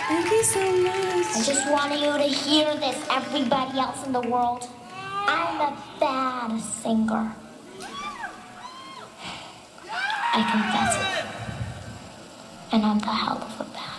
Thank you so much. I just want you to hear this, everybody else in the world. I'm a bad singer. I confess it. And I'm the hell of a bad